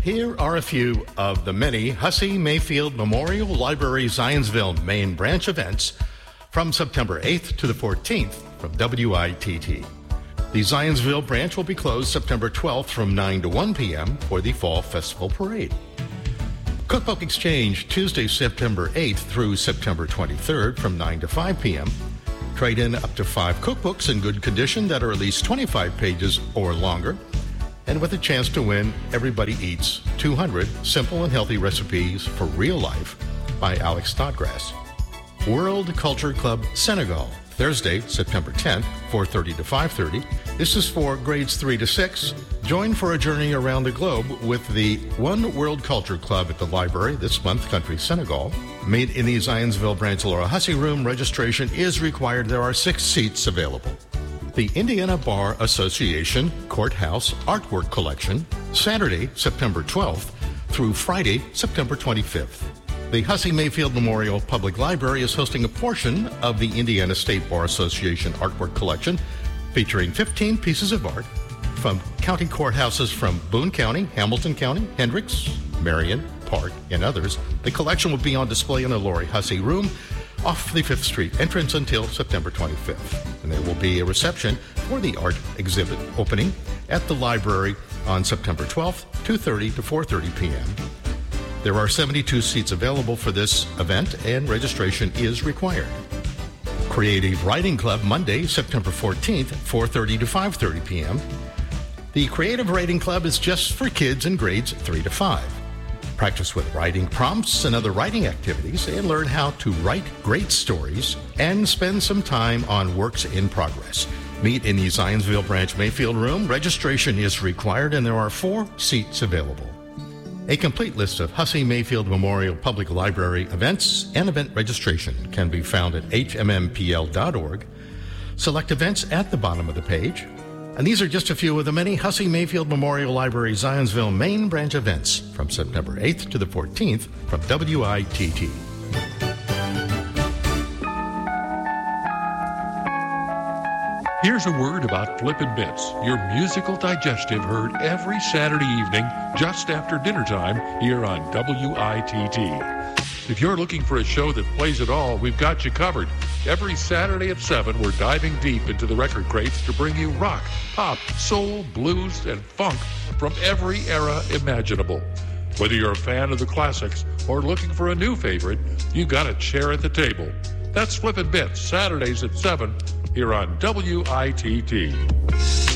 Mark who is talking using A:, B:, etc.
A: Here are a few of the many Hussey Mayfield Memorial Library Zionsville main branch events from September 8th to the 14th from WITT. The Zionsville branch will be closed September 12th from 9 to 1 p.m. for the Fall Festival Parade. Cookbook Exchange Tuesday, September 8th through September 23rd from 9 to 5 p.m. Trade in up to 5 cookbooks in good condition that are at least 25 pages or longer, and with a chance to win Everybody Eats 200 Simple and Healthy Recipes for Real Life by Alex Snodgrass. World Culture Club Senegal, Thursday, September 10th, 4:30 to 5:30. This is for grades 3 to 6. Join for a journey around the globe with the One World Culture Club at the library this month, Country Senegal. Meet in the Zionsville Branch Laura Hussey Room. Registration is required. There are 6 seats available. The Indiana Bar Association Courthouse Artwork Collection, Saturday, September 12th through Friday, September 25th. The Hussey Mayfield Memorial Public Library is hosting a portion of the Indiana State Bar Association Artwork Collection, featuring 15 pieces of art from county courthouses from Boone County, Hamilton County, Hendricks, Marion, Park, and others. The collection will be on display in the Laurie Hussey Room off the 5th Street entrance until September 25th. And there will be a reception for the art exhibit opening at the library on September 12th, 2:30 to 4:30 p.m. There are 72 seats available for this event, and registration is required. Creative Writing Club, Monday, September 14th, 4:30 to 5:30 p.m. The Creative Writing Club is just for kids in grades 3 to 5. Practice with writing prompts and other writing activities, and learn how to write great stories and spend some time on works in progress. Meet in the Zionsville Branch Mayfield Room. Registration is required, and there are 4 seats available. A complete list of Hussey Mayfield Memorial Public Library events and event registration can be found at hmmpl.org. Select events at the bottom of the page. And these are just a few of the many Hussey Mayfield Memorial Library Zionsville main branch events from September 8th to the 14th from WITT.
B: Here's a word about Flippin' Bits, your musical digestive heard every Saturday evening just after dinner time here on WITT. If you're looking for a show that plays it all, we've got you covered. Every Saturday at 7, we're diving deep into the record crates to bring you rock, pop, soul, blues, and funk from every era imaginable. Whether you're a fan of the classics or looking for a new favorite, you got a chair at the table. That's Flippin' Bits, Saturdays at 7 here on WITT.